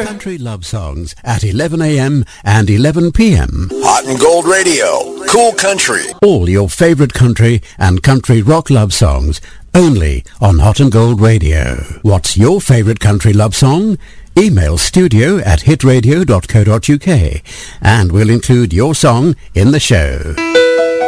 Country love songs at 11 a.m. and 11 p.m. Hot and Gold Radio, Cool Country. All your favorite country and country rock love songs only on Hot and Gold Radio. What's your favorite country love song? Email studio@hitradio.co.uk and we'll include your song in the show.